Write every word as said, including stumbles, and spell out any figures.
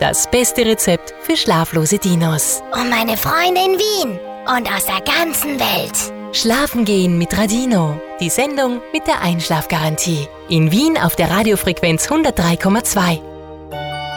das beste Rezept für schlaflose Dinos. Und meine Freunde in Wien und aus der ganzen Welt. Schlafen gehen mit Radino. Die Sendung mit der Einschlafgarantie. In Wien auf der Radiofrequenz hundertdrei Komma zwei.